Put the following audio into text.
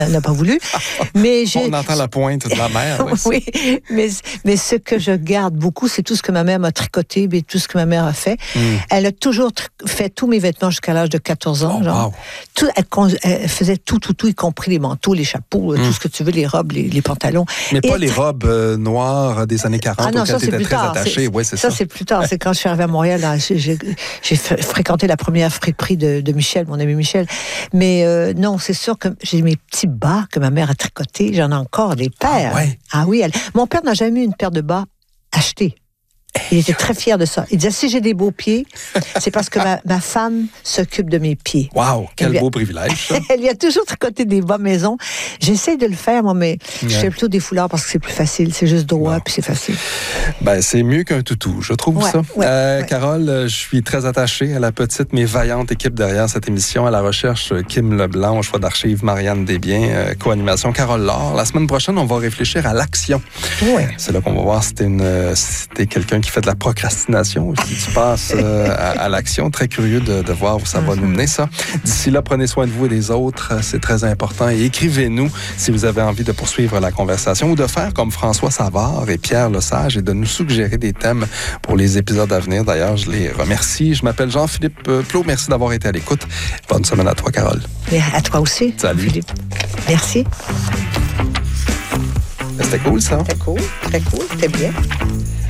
Elle n'a pas voulu. Mais On entend la pointe de la mère. Oui, mais ce que je garde beaucoup, c'est tout ce que ma mère m'a tricoté, mais tout ce que ma mère a fait. Elle a toujours fait tous mes vêtements jusqu'à l'âge de 14 ans. Wow. Tout, elle faisait tout, y compris les manteaux, les chapeaux, tout ce que tu veux, les robes, les pantalons. Mais pas les robes noires des années 40 non, auxquelles tu étais très attachée. Oui, c'est ça. Ça, c'est plus tard. C'est quand je suis arrivée à Montréal. Là, j'ai fréquenté la première friperie de Michel, mon ami Michel. Mais non, c'est sûr que j'ai mes petits bas que ma mère a tricotés. J'en ai encore des paires. Ah oui. Mon père n'a jamais eu une paire de bas achetée. Il était très fier de ça. Il disait, si j'ai des beaux pieds, c'est parce que ma femme s'occupe de mes pieds. Wow, quel beau privilège, ça. Elle lui a toujours tricoté des bas maison. J'essaie de le faire, moi, mais je fais plutôt des foulards parce que c'est plus facile. C'est juste droit, puis c'est facile. Ben, c'est mieux qu'un toutou, je trouve ça. Carole, je suis très attaché à la petite mais vaillante équipe derrière cette émission. À la recherche, Kim Leblanc, au choix d'archives, Marianne Desbiens, co-animation, Carole Laure. La semaine prochaine, on va réfléchir à l'action. Oui. C'est là qu'on va voir si t'es quelqu'un qui fait de la procrastination ou si tu passes à l'action. Très curieux de voir où ça va nous mener, ça. D'ici là, prenez soin de vous et des autres. C'est très important. Et écrivez-nous si vous avez envie de poursuivre la conversation ou de faire comme François Savard et Pierre Lesage et de nous suggérer des thèmes pour les épisodes à venir. D'ailleurs, je les remercie. Je m'appelle Jean-Philippe Plot. Merci d'avoir été à l'écoute. Bonne semaine à toi, Carole. Et à toi aussi. Salut. Philippe. Merci. C'était cool, ça. C'était cool. Très cool. C'était bien.